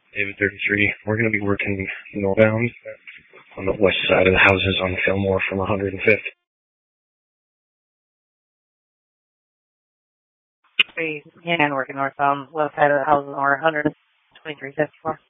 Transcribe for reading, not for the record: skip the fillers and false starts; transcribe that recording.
David 33. We're going to be working northbound on the west side of the houses on Fillmore from 105th. And working northbound, left side of the houses on 123.54.